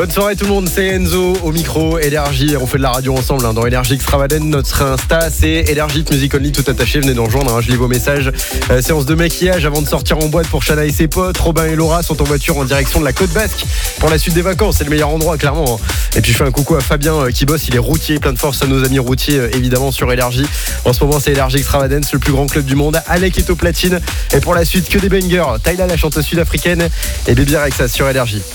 Bonne soirée tout le monde, c'est Enzo au micro, Énergie, on fait de la radio ensemble dans Énergie Extravagant, notre Insta c'est Énergie Music Only, tout attaché, venez nous rejoindre, je lis vos messages. Séance de maquillage avant de sortir en boîte pour Shana et ses potes, Robin et Laura sont en voiture en direction de la Côte Basque pour la suite des vacances, c'est le meilleur endroit clairement. Et puis je fais un coucou à Fabien qui bosse, il est routier, plein de force à nos amis routiers évidemment sur Énergie. En ce moment c'est Énergie Extravagant, le plus grand club du monde, Alec est au platine et pour la suite que des bangers, Tyla la chanteuse sud-africaine et Baby Rexa sur Énergie.